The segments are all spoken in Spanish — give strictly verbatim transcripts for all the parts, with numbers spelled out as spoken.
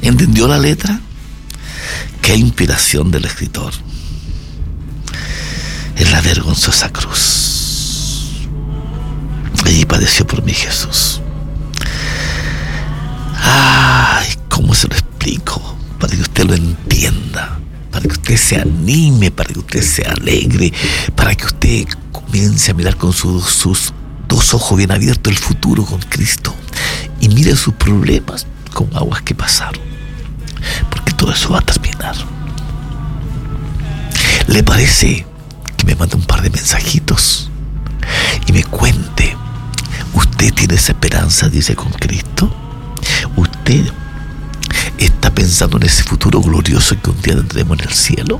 ¿Entendió la letra? Qué inspiración del escritor. En la vergonzosa cruz. Allí padeció por mí Jesús. Ay, ¿cómo se lo explico? Para que usted lo entienda, para que usted se anime, para que usted se alegre, para que usted comience a mirar con sus, sus dos ojos bien abiertos el futuro con Cristo y mire sus problemas con aguas que pasaron, porque todo eso va a terminar. ¿Le parece que me mande un par de mensajitos y me cuente? ¿Usted tiene esa esperanza, dice, con Cristo? ¿Usted está pensando en ese futuro glorioso que un día tendremos en el cielo?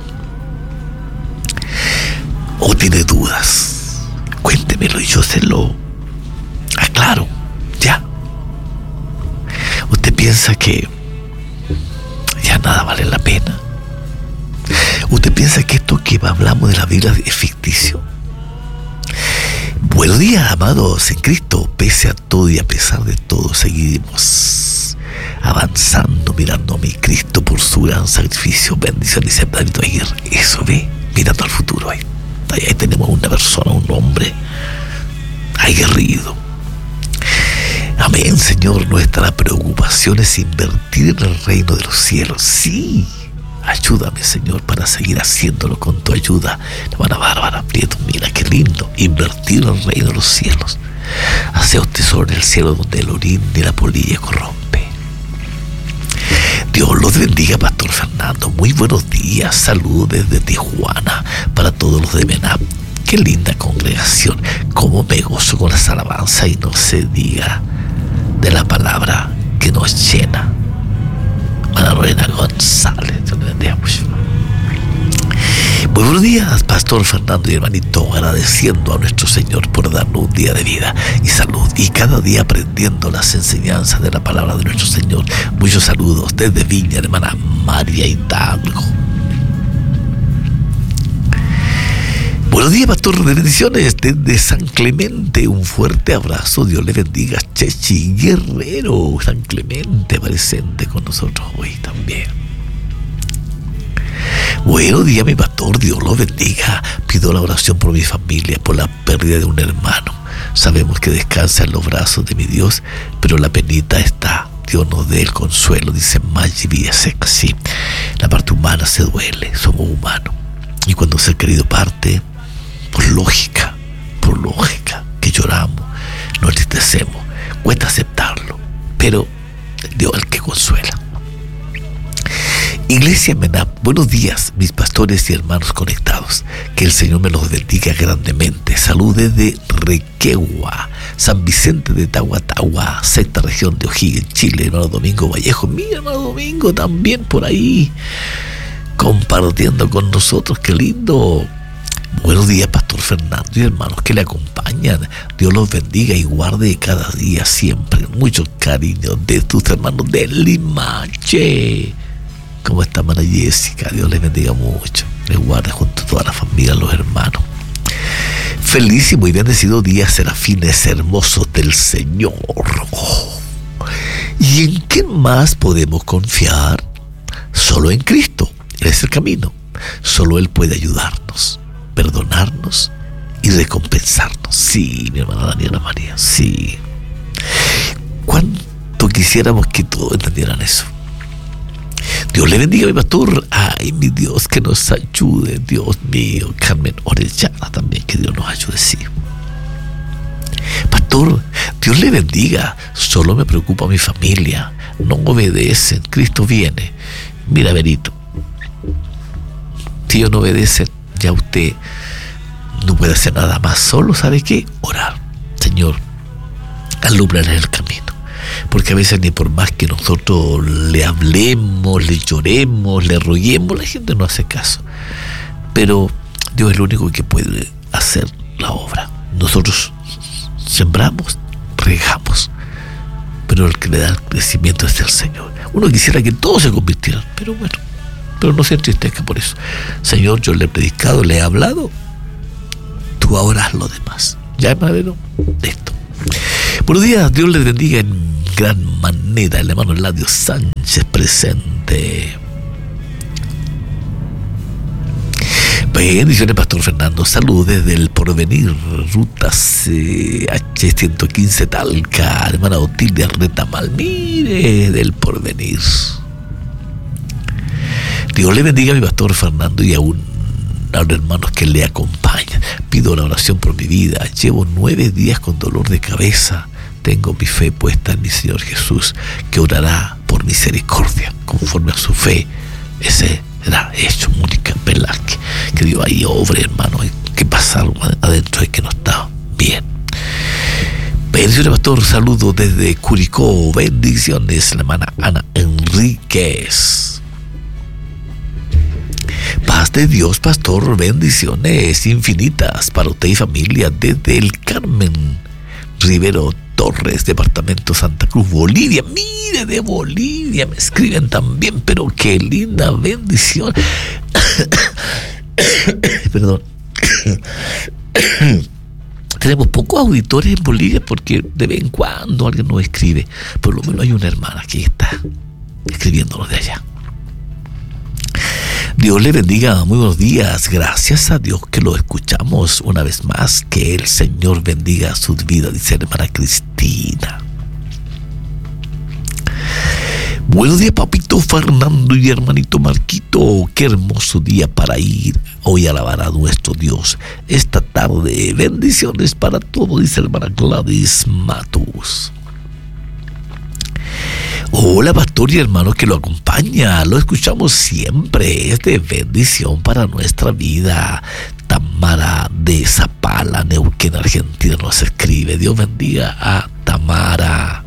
¿O tiene dudas? Cuéntemelo y yo se lo aclaro. Ya. ¿Usted piensa que ya nada vale la pena? ¿Usted piensa que esto que hablamos de la Biblia es ficticio? Buenos días, amados en Cristo. Pese a todo y a pesar de todo, seguiremos avanzando, mirando a mi Cristo por su gran sacrificio. Bendición, dice David Aguirre. Eso ve, mirando al futuro. Ahí, ahí tenemos una persona, un hombre aguerrido. Amén, Señor. Nuestra preocupación es invertir en el reino de los cielos. Sí. Ayúdame, Señor, para seguir haciéndolo con tu ayuda. Hermana Bárbara Prieto, mira qué lindo. Invertir en el reino de los cielos. Hacer un tesoro en el cielo donde el orín ni la polilla corrompe. Dios los bendiga, Pastor Fernando. Muy buenos días. Saludos desde Tijuana para todos los de Menap. Qué linda congregación. Cómo me gozo con las alabanzas y no se diga de la palabra que nos llena. Ana Lorena González. Muy buenos días, Pastor Fernando y hermanito, agradeciendo a nuestro Señor por darnos un día de vida y salud y cada día aprendiendo las enseñanzas de la palabra de nuestro Señor. Muchos saludos desde Viña, hermana María Hidalgo. Buenos días, Pastor, de bendiciones desde San Clemente. Un fuerte abrazo. Dios le bendiga. Chechi Guerrero, San Clemente, presente con nosotros hoy también. Buenos días, mi pastor. Dios lo bendiga. Pido la oración por mi familia, por la pérdida de un hermano. Sabemos que descansa en los brazos de mi Dios, pero la penita está. Dios nos dé el consuelo, dice Maggi Villaseca. Sí, la parte humana se duele, somos humanos. Y cuando ser querido parte, por lógica, por lógica, que lloramos, nos entristecemos, cuesta aceptarlo, pero Dios es el que consuela. Iglesia Menap, buenos días, mis pastores y hermanos conectados. Que el Señor me los bendiga grandemente. Salud desde Requegua, San Vicente de Tahuatahua, sexta región de O'Higgins, Chile. Hermano Domingo Vallejo, mi hermano Domingo también por ahí, compartiendo con nosotros. Qué lindo. Buenos días, Pastor Fernando y hermanos que le acompañan. Dios los bendiga y guarde cada día siempre. Mucho cariño de tus hermanos de Limache. ¿Cómo está, hermana Jessica? Dios les bendiga mucho. Les guarde junto a toda la familia, los hermanos. Feliz y muy bendecido día, serafines hermosos del Señor. Oh. ¿Y en qué más podemos confiar? Solo en Cristo. Él es el camino. Solo Él puede ayudarnos, perdonarnos y recompensarnos. Sí, mi hermana Daniela María, sí. ¿Cuánto quisiéramos que todos entendieran eso? Dios le bendiga, mi pastor. Ay, mi Dios, que nos ayude. Dios mío. Carmen Orellana también, que Dios nos ayude, sí. Pastor, Dios le bendiga. Solo me preocupa mi familia. No obedecen. Cristo viene. Mira, Benito, si ellos no obedecen, ya usted no puede hacer nada más. Solo, ¿sabe qué? Orar. Señor, alúmbrale el camino. Porque a veces ni por más que nosotros le hablemos, le lloremos, le roguemos, la gente no hace caso. Pero Dios es el único que puede hacer la obra. Nosotros sembramos, regamos, pero el que le da el crecimiento es el Señor. Uno quisiera que todos se convirtieran, pero bueno, pero no se entristezca por eso. Señor, yo le he predicado, le he hablado, tú ahora haz lo demás. Ya, madero, de esto. Buenos días, Dios les bendiga en gran manera. El hermano Eladio Sánchez presente. Bendiciones, Pastor Fernando. Saludos desde el Porvenir, ruta C H ciento quince Talca. Hermana Otilia Retamal, mire, del Porvenir. Dios le bendiga a mi Pastor Fernando y a un a los hermanos que le acompañan. Pido la oración por mi vida. Llevo nueve días con dolor de cabeza. Tengo mi fe puesta en mi Señor Jesús, que orará por misericordia. Conforme a su fe, ese será hecho. Mónica Velázquez, que Dios ahí obre, hermano. ¿Qué pasa algo adentro de que no está bien? Bendiciones, Pastor. Saludos desde Curicó. Bendiciones, la hermana Ana Enríquez. Paz de Dios, Pastor. Bendiciones infinitas para usted y familia desde el Carmen Rivero Torres, departamento Santa Cruz, Bolivia. Mire, de Bolivia me escriben también, pero qué linda bendición. Perdón. Tenemos pocos auditores en Bolivia porque de vez en cuando alguien nos escribe. Por lo menos hay una hermana que está escribiéndonos de allá. Dios le bendiga, muy buenos días. Gracias a Dios que lo escuchamos una vez más. Que el Señor bendiga su vida, dice la hermana Cristina. Buenos días, papito Fernando y hermanito Marquito. Qué hermoso día para ir hoy a alabar a nuestro Dios esta tarde. Bendiciones para todos, dice la hermana Gladys Matus. Hola, pastor y hermanos que lo acompaña, lo escuchamos siempre, es de bendición para nuestra vida. Tamara de Zapala, Neuquén, Argentina, nos escribe. Dios bendiga a Tamara.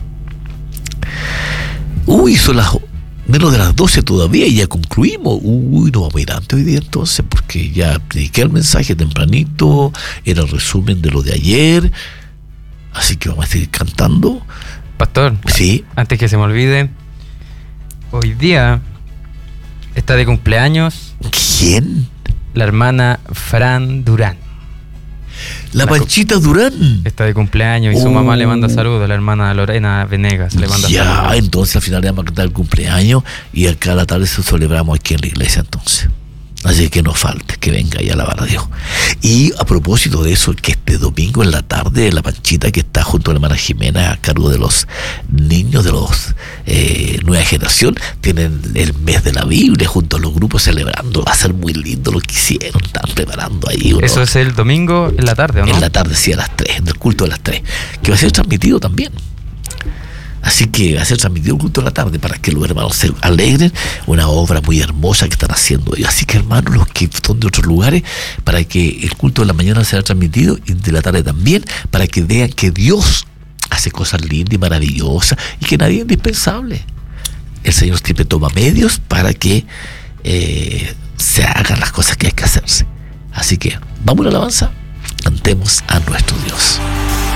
Uy, son las menos de las doce todavía y ya concluimos. Uy, no vamos a ir antes hoy día entonces, porque ya prediqué el mensaje tempranito, era el resumen de lo de ayer, así que vamos a seguir cantando. Pastor, sí. Antes que se me olvide, hoy día está de cumpleaños. ¿Quién? La hermana Fran Durán. La, la Panchita Durán. Está de cumpleaños y oh. su mamá le manda saludos, la hermana Lorena Venegas le manda ya, saludos. Ya, entonces al final le vamos a cantar el cumpleaños y acá a la tarde se celebramos aquí en la iglesia entonces. Así que no falte que venga y a alabar a Dios. Y a propósito de eso, que este domingo en la tarde, la Panchita, que está junto a la hermana Jimena a cargo de los niños de los eh, nueva generación, tienen el mes de la Biblia junto a los grupos celebrando. Va a ser muy lindo lo que hicieron, están preparando ahí. Uno, eso es el domingo en la tarde, ¿o no? En la tarde, sí, a las tres, en el culto de las tres, que va a ser transmitido también. Así que va a ser transmitido el culto de la tarde para que los hermanos se alegren. Una obra muy hermosa que están haciendo ellos. Así que, hermanos, los que son de otros lugares, para que el culto de la mañana sea transmitido y de la tarde también, para que vean que Dios hace cosas lindas y maravillosas y que nadie es indispensable. El Señor siempre toma medios para que eh, se hagan las cosas que hay que hacerse. Así que, vamos a la alabanza, cantemos a nuestro Dios.